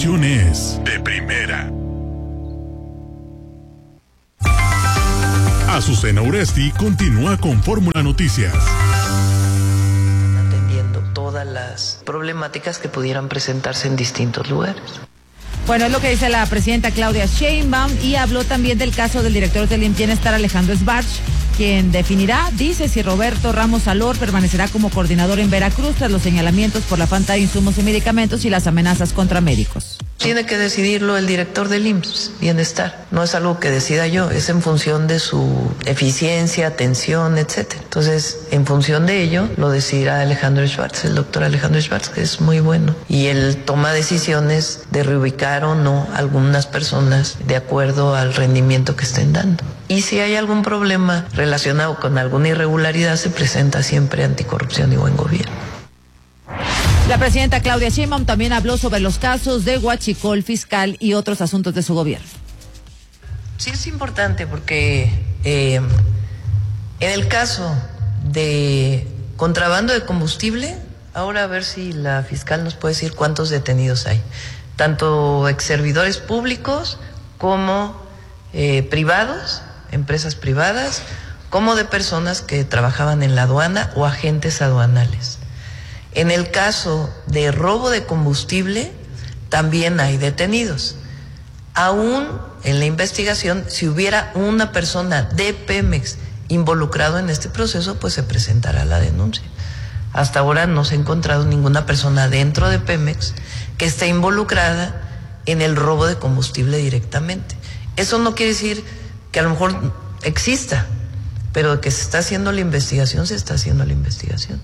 información es de primera. Azucena Uresti continúa con Fórmula Noticias. Atendiendo todas las problemáticas que pudieran presentarse en distintos lugares. Bueno, es lo que dice la presidenta Claudia Sheinbaum, y habló también del caso del director del IMSS Bienestar, Alejandro Schwartz, quien definirá, dice, si Roberto Ramos Alor permanecerá como coordinador en Veracruz tras los señalamientos por la falta de insumos y medicamentos y las amenazas contra médicos. Tiene que decidirlo el director del IMSS Bienestar. No es algo que decida yo, es en función de su eficiencia, atención, etcétera. Entonces, en función de ello, lo decidirá Alejandro Schwartz, el doctor Alejandro Schwartz, que es muy bueno. Y él toma decisiones de reubicar o no a algunas personas de acuerdo al rendimiento que estén dando. Y si hay algún problema relacionado con alguna irregularidad, se presenta siempre Anticorrupción y Buen Gobierno. La presidenta Claudia Sheinbaum también habló sobre los casos de huachicol fiscal y otros asuntos de su gobierno. Sí, es importante porque en el caso de contrabando de combustible, ahora a ver si la fiscal nos puede decir cuántos detenidos hay, tanto ex servidores públicos como privados, empresas privadas, como de personas que trabajaban en la aduana o agentes aduanales. En el caso de robo de combustible, también hay detenidos. Aún en la investigación, si hubiera una persona de Pemex involucrado en este proceso, pues se presentará la denuncia. Hasta ahora no se ha encontrado ninguna persona dentro de Pemex que esté involucrada en el robo de combustible directamente. Eso no quiere decir que a lo mejor exista, pero que se está haciendo la investigación, se está haciendo la investigación.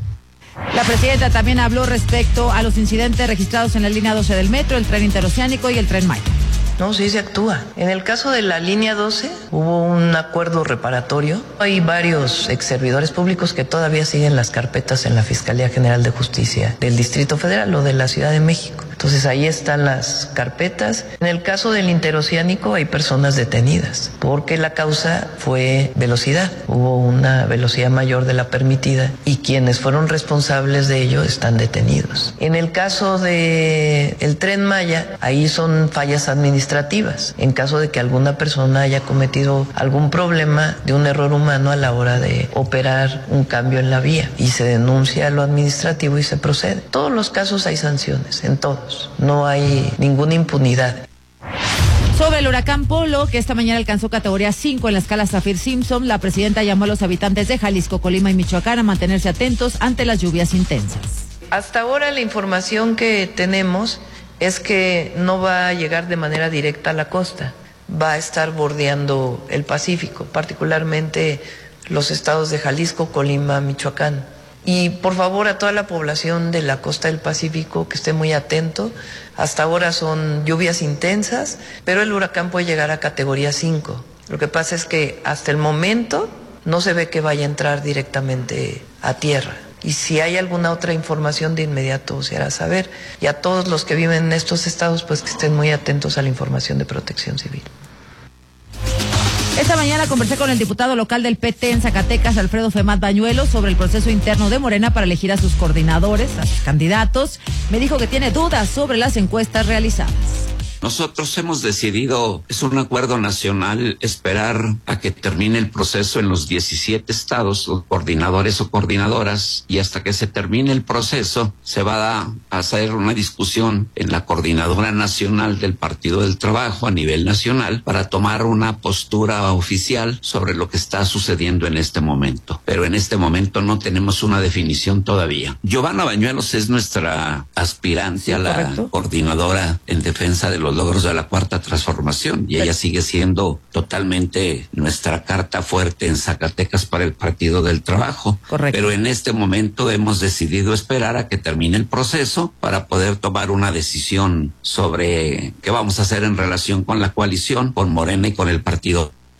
La presidenta también habló respecto a los incidentes registrados en la línea 12 del metro, el tren interoceánico y el tren Maya. No, sí se actúa. En el caso de la línea 12 hubo un acuerdo reparatorio. Hay varios ex servidores públicos que todavía siguen las carpetas en la Fiscalía General de Justicia del Distrito Federal o de la Ciudad de México. Entonces ahí están las carpetas. En el caso del interoceánico hay personas detenidas porque la causa fue velocidad. Hubo una velocidad mayor de la permitida y quienes fueron responsables de ello están detenidos. En el caso de el tren Maya, ahí son fallas administrativas. En caso de que alguna persona haya cometido algún problema de un error humano a la hora de operar un cambio en la vía y se denuncia lo administrativo y se procede. En todos los casos hay sanciones, en todos. No hay ninguna impunidad. Sobre el huracán Polo, que esta mañana alcanzó categoría 5 en la escala Saffir-Simpson, la presidenta llamó a los habitantes de Jalisco, Colima y Michoacán a mantenerse atentos ante las lluvias intensas. Hasta ahora la información que tenemos es que no va a llegar de manera directa a la costa, va a estar bordeando el Pacífico, particularmente los estados de Jalisco, Colima, Michoacán. Y por favor a toda la población de la costa del Pacífico que esté muy atento. Hasta ahora son lluvias intensas, pero el huracán puede llegar a categoría 5. Lo que pasa es que hasta el momento no se ve que vaya a entrar directamente a tierra. Y si hay alguna otra información, de inmediato se hará saber. Y a todos los que viven en estos estados, pues que estén muy atentos a la información de Protección Civil. Esta mañana conversé con el diputado local del PT en Zacatecas, Alfredo Femat Bañuelos, sobre el proceso interno de Morena para elegir a sus coordinadores, a sus candidatos. Me dijo que tiene dudas sobre las encuestas realizadas. Nosotros hemos decidido, es un acuerdo nacional, esperar a que termine el proceso en los 17 estados, los coordinadores o coordinadoras, y hasta que se termine el proceso se va a hacer una discusión en la coordinadora nacional del Partido del Trabajo a nivel nacional para tomar una postura oficial sobre lo que está sucediendo en este momento. Pero en este momento no tenemos una definición todavía. Giovanna Bañuelos es nuestra aspirante a la coordinadora en defensa de los logros de la Cuarta Transformación, y ella sigue siendo totalmente nuestra carta fuerte en Zacatecas para el Partido del Trabajo. Correcto. Pero en este momento hemos decidido esperar a que termine el proceso para poder tomar una decisión sobre qué vamos a hacer en relación con la coalición, con Morena y con el Partido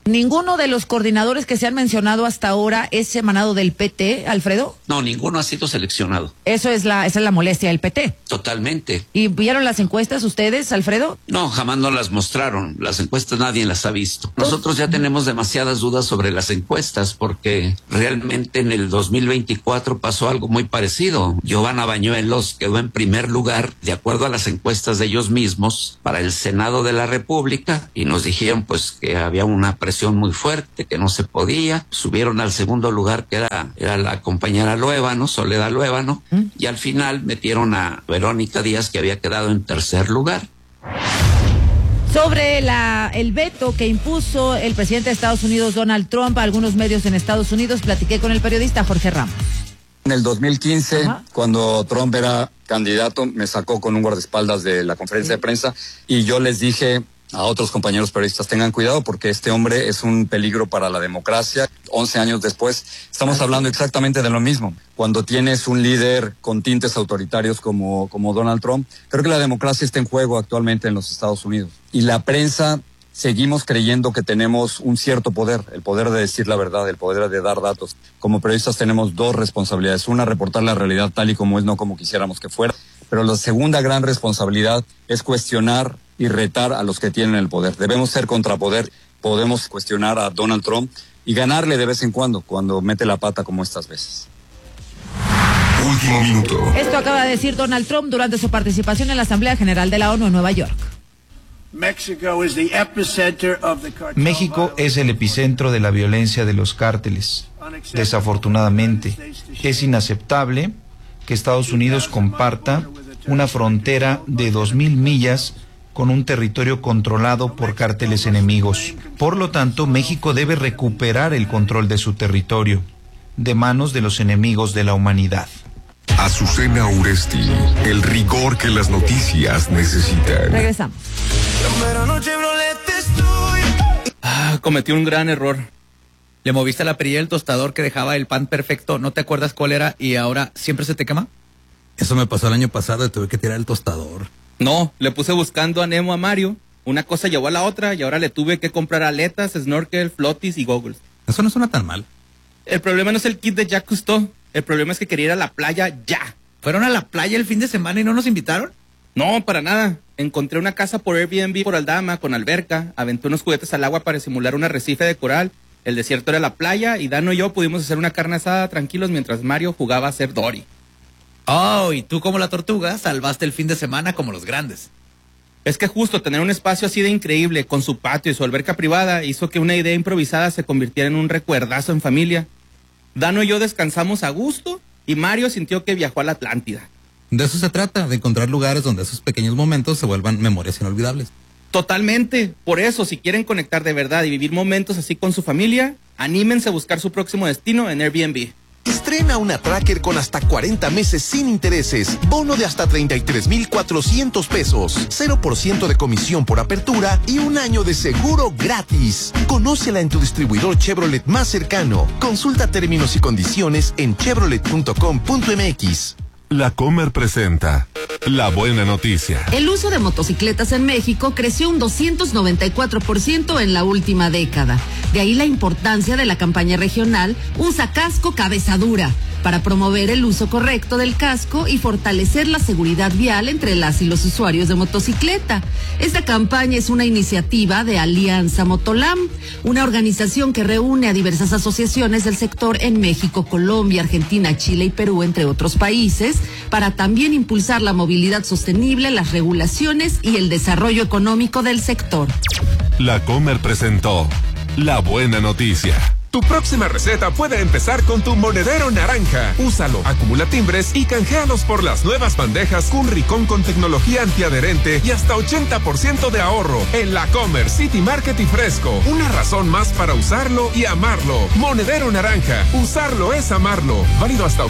¿Ninguno de los coordinadores que se han mencionado hasta ahora es emanado del PT, Alfredo? No, ninguno ha sido seleccionado. Esa es la molestia del PT. Totalmente. ¿Y vieron las encuestas ustedes, Alfredo? No, jamás no las mostraron. Las encuestas nadie las ha visto. Nosotros ya tenemos demasiadas dudas sobre las encuestas porque realmente en el 2024 pasó algo muy parecido. Giovanna Bañuelos quedó en primer lugar de acuerdo a las encuestas de ellos mismos para el Senado de la República y nos dijeron pues que había una presión muy fuerte, que no se podía. Subieron al segundo lugar que era la compañera Luébano, Soledad Luébano, y al final metieron a Verónica Díaz, que había quedado en tercer lugar. Sobre el veto que impuso el presidente de Estados Unidos, Donald Trump, a algunos medios en Estados Unidos, platiqué con el periodista Jorge Ramos. En el 2015, cuando Trump era candidato, me sacó con un guardaespaldas de la conferencia de prensa y yo les dije a otros compañeros periodistas, tengan cuidado porque este hombre es un peligro para la democracia. 11 años después, estamos hablando exactamente de lo mismo. Cuando tienes un líder con tintes autoritarios como Donald Trump, creo que la democracia está en juego actualmente en los Estados Unidos. Y la prensa, seguimos creyendo que tenemos un cierto poder, el poder de decir la verdad, el poder de dar datos. Como periodistas tenemos dos responsabilidades. Una, reportar la realidad tal y como es, no como quisiéramos que fuera. Pero la segunda gran responsabilidad es cuestionar y retar a los que tienen el poder. Debemos ser contrapoder. Podemos cuestionar a Donald Trump y ganarle de vez en cuando mete la pata como estas veces. Último minuto. Esto acaba de decir Donald Trump durante su participación en la Asamblea General de la ONU en Nueva York. México es el epicentro de la violencia de los cárteles. Desafortunadamente, es inaceptable que Estados Unidos comparta una frontera de 2,000 millas con un territorio controlado por cárteles enemigos. Por lo tanto, México debe recuperar el control de su territorio, de manos de los enemigos de la humanidad. Azucena Uresti, el rigor que las noticias necesitan. Regresamos. Cometí un gran error. Le moviste la perilla del tostador que dejaba el pan perfecto, no te acuerdas cuál era y ahora siempre se te quema. Eso me pasó el año pasado y tuve que tirar el tostador. No, le puse buscando a Nemo a Mario. Una cosa llevó a la otra y ahora le tuve que comprar aletas, snorkel, flotis y goggles. Eso no suena tan mal. El problema no es el kit de Jacques Cousteau. El problema es que quería ir a la playa ya. ¿Fueron a la playa el fin de semana y no nos invitaron? No, para nada. Encontré una casa por Airbnb por Aldama con alberca. Aventé unos juguetes al agua para simular un arrecife de coral. El desierto era la playa y Dano y yo pudimos hacer una carne asada tranquilos mientras Mario jugaba a ser Dory. Oh, y tú como la tortuga salvaste el fin de semana como los grandes. Es que justo tener un espacio así de increíble, con su patio y su alberca privada, hizo que una idea improvisada se convirtiera en un recuerdazo en familia. Dano y yo descansamos a gusto y Mario sintió que viajó a la Atlántida. De eso se trata, de encontrar lugares donde esos pequeños momentos se vuelvan memorias inolvidables. Totalmente. Por eso, si quieren conectar de verdad y vivir momentos así con su familia, anímense a buscar su próximo destino en Airbnb. Estrena una Tracker con hasta 40 meses sin intereses, bono de hasta 33,400 pesos, 0% de comisión por apertura y un año de seguro gratis. Conócela en tu distribuidor Chevrolet más cercano. Consulta términos y condiciones en chevrolet.com.mx. La Comer presenta la buena noticia. El uso de motocicletas en México creció un 294% en la última década. De ahí la importancia de la campaña regional Usa Casco Cabeza Dura, para promover el uso correcto del casco y fortalecer la seguridad vial entre las y los usuarios de motocicleta. Esta campaña es una iniciativa de Alianza Motolam, una organización que reúne a diversas asociaciones del sector en México, Colombia, Argentina, Chile y Perú, entre otros países, para también impulsar la movilidad sostenible, las regulaciones y el desarrollo económico del sector. La Comer presentó la buena noticia. Tu próxima receta puede empezar con tu monedero naranja. Úsalo, acumula timbres y canjealos por las nuevas bandejas Cunricón con tecnología antiadherente y hasta 80% de ahorro. En La Comer, City Market y Fresco. Una razón más para usarlo y amarlo. Monedero naranja. Usarlo es amarlo. Válido hasta